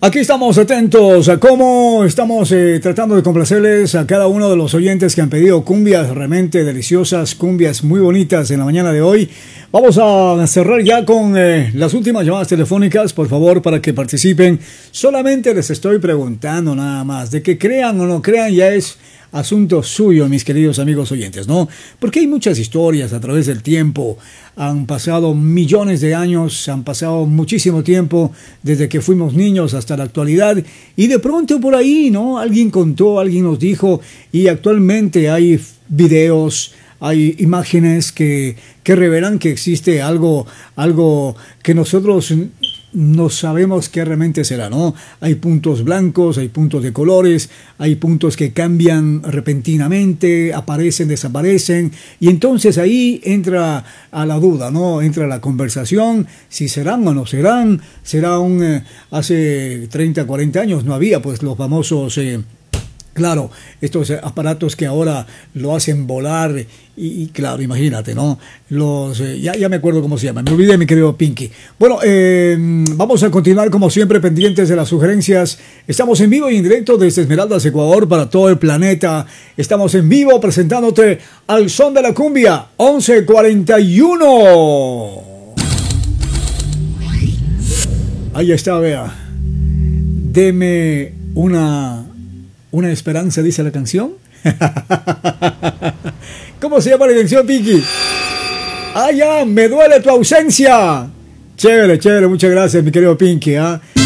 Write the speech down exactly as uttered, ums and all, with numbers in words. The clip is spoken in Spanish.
Aquí estamos atentos a cómo estamos eh, tratando de complacerles a cada uno de los oyentes que han pedido cumbias realmente deliciosas, cumbias muy bonitas en la mañana de hoy. Vamos a cerrar ya con eh, las últimas llamadas telefónicas, por favor, para que participen. Solamente les estoy preguntando nada más, de que crean o no crean ya es asunto suyo, mis queridos amigos oyentes, ¿no? Porque hay muchas historias a través del tiempo. Han pasado millones de años, han pasado muchísimo tiempo desde que fuimos niños hasta la actualidad. Y de pronto por ahí, ¿no? Alguien contó, alguien nos dijo, y actualmente hay videos, hay imágenes que, que revelan que existe algo, algo que nosotros no sabemos qué realmente será, ¿no? Hay puntos blancos, hay puntos de colores, hay puntos que cambian repentinamente, aparecen, desaparecen, y entonces ahí entra a la duda, ¿no? Entra la conversación, si serán o no serán, será un... Eh, hace treinta, cuarenta años no había pues los famosos... Eh, Claro, estos aparatos que ahora lo hacen volar y, y claro, imagínate, ¿no? Los eh, ya, ya me acuerdo cómo se llama, me olvidé, mi querido Pinky. Bueno, eh, vamos a continuar como siempre pendientes de las sugerencias. Estamos en vivo y en directo desde Esmeraldas, Ecuador, para todo el planeta. Estamos en vivo presentándote al son de la cumbia, once cuarenta y uno. Ahí está, vea. Deme una... Una esperanza, dice la canción. ¿Cómo se llama la canción, Pinky? Ah, ya, me duele tu ausencia. Chévere, chévere, muchas gracias, mi querido Pinky. ¿eh?